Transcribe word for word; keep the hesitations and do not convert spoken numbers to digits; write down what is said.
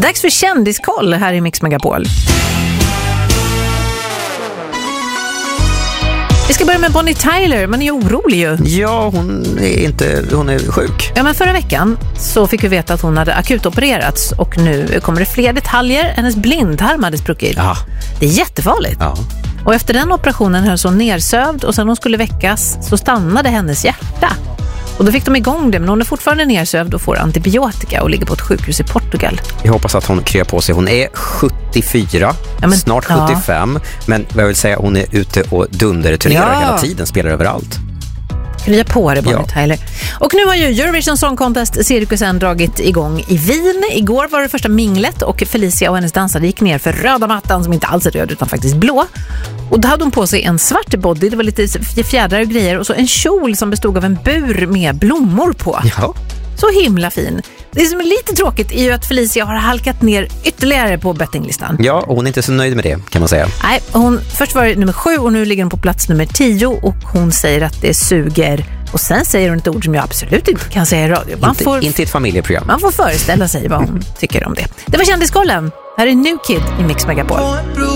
Dags för kändiskoll här i Mix Megapol. Vi ska börja med Bonnie Tyler. Man är ju orolig ju. Ja, hon är inte hon är sjuk. Ja, men förra veckan så fick vi veta att hon hade akutopererats och nu kommer det fler detaljer. Hennes blindtarm hade spruckit. Ja. Det är jättefarligt. Ja. Och efter den operationen hölls hon nersövd och sen hon skulle väckas så stannade hennes hjärta. Och då fick de igång det, men hon är fortfarande nersövd och får antibiotika och ligger på ett sjukhus i Portugal. Vi hoppas att hon kryar på sig. Hon är sjuttiofyra, ja, men, snart sjuttiofem. Ja. Men jag vill säga hon är ute och dunderturnerar ja. hela tiden, spelar överallt. Krya på det, Bonnie ja. Tyler. Och nu har ju Eurovision Song Contest-cirkusen dragit igång i Wien. Igår var det första minglet och Felicia och hennes dansare gick ner för röda mattan som inte alls är röd utan faktiskt blå. Och då hade hon på sig en svart body, det var lite fjädrar och grejer och så en kjol som bestod av en bur med blommor på. Ja. Så himla fin. Det som är lite tråkigt är ju att Felicia har halkat ner ytterligare på bettinglistan. Ja, och hon är inte så nöjd med det kan man säga. Nej, hon, först var det nummer sju och nu ligger hon på plats nummer tio och hon säger att det suger. Och sen säger hon ett ord som jag absolut inte kan säga i radio. Man inte, får, inte ett familjeprogram. Man får föreställa sig vad hon tycker om det. Det var kändiskollen. Här är New Kid i Mix Megapol.